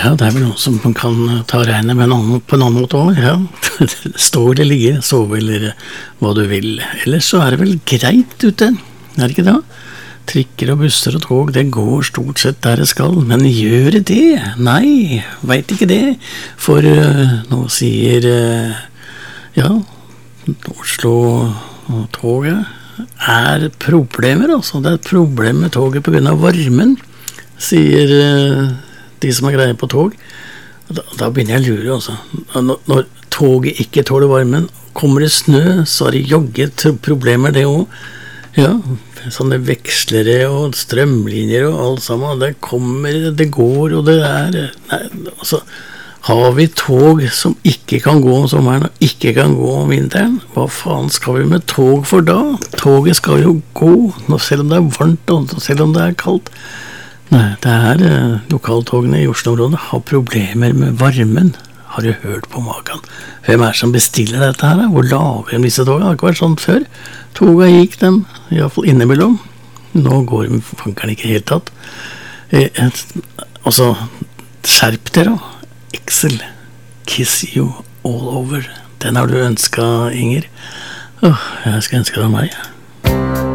Ja, det vel noen som kan ta regnet med på en annen måte også, ja. Stå eller ligge, sove eller hva du vil. Ellers så det vel greit ute, det ikke det? Trikker og busser og tog, det går stort sett der det skal, men gjør det? Nei, vet ikke det. For nå sier, ja, Oslo og toget problemer, altså. Det et problem med toget på grunn av varmen, sier de som greie på tog. Da begynner jeg å lure, altså. Når toget ikke tåler varmen, kommer det snø, så det jogget problemer det også. Ja, sånne vekslere og strømlinjer og alt sammen, det kommer, det går, og det nei, altså, har vi tog som ikke kan gå om sommeren og ikke kan gå om vinteren? Hva faen skal vi med tog for da? Toget skal jo gå, selv om det varmt og selv om det kaldt. Nei, det lokaltogene i Oslo-området har problemer med varmen. Har du hørt på maken? Hvem som bestiller dette her? Hvor lager de disse togene? Det har ikke vært sånn før. Toga gikk dem, i hvert fall innimellom. Nå går de funkeren ikke helt tatt. Altså, skjerp dere da. Excel, kiss you all over. Den har du ønsket, Inger. Jeg skal ønske deg meg.